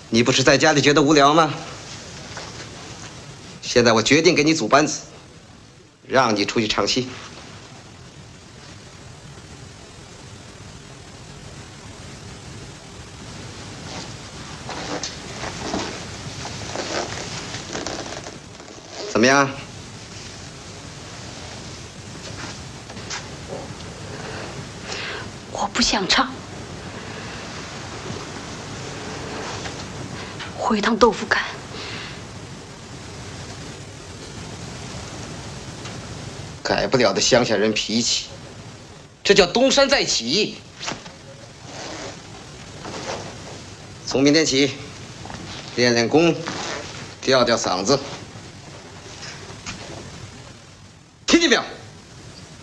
你不是在家里觉得无聊吗？现在我决定给你组班子，让你出去唱戏。怎么样？ 我不想唱。回趟豆腐干。 改不了的乡下人脾气，这叫东山再起。从明天起，练练功，调调嗓子。